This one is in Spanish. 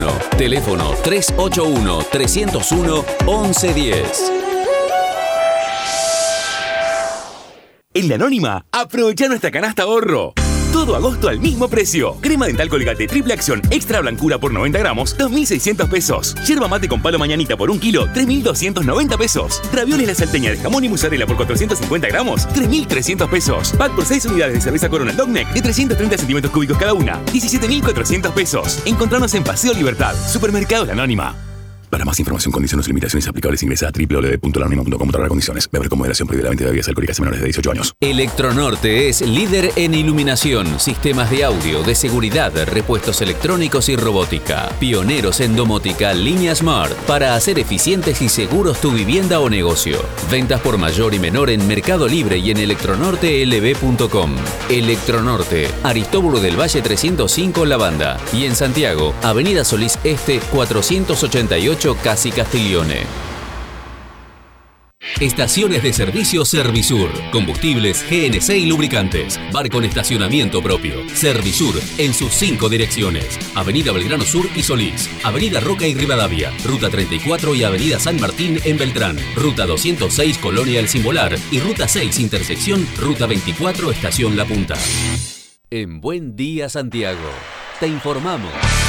Teléfono 381-301-1110. En La Anónima, aprovecha nuestra canasta ahorro. Todo agosto al mismo precio. Crema dental Colgate triple acción extra blancura por 90 gramos, 2.600 pesos. Yerba mate con palo mañanita por 1 kilo, 3.290 pesos. Ravioles La Salteña de jamón y mozzarella por 450 gramos, 3.300 pesos. Pack por 6 unidades de cerveza Corona Dogneck de 330 centímetros cúbicos cada una, 17.400 pesos. Encontrarnos en Paseo Libertad, Supermercado La Anónima. Para más información, condiciones y limitaciones aplicables, ingresa a www.laanonima.com/condiciones. Beber con moderación, prohibida la venta de bebidas alcohólicas a menores de 18 años. Electronorte es líder en iluminación, sistemas de audio, de seguridad, repuestos electrónicos y robótica. Pioneros en domótica, línea Smart, para hacer eficientes y seguros tu vivienda o negocio. Ventas por mayor y menor en Mercado Libre y en electronortelb.com. Electronorte, Aristóbulo del Valle 305, La Banda. Y en Santiago, Avenida Solís Este 488, Casi Castiglione. Estaciones de servicio Servisur. Combustibles, GNC y lubricantes. Bar con estacionamiento propio. Servisur en sus 5 direcciones. Avenida Belgrano Sur y Solís. Avenida Roca y Rivadavia. Ruta 34 y Avenida San Martín en Beltrán. Ruta 206 Colonia El Simbolar. Y Ruta 6 intersección Ruta 24 Estación La Punta. En Buen Día Santiago. Te informamos.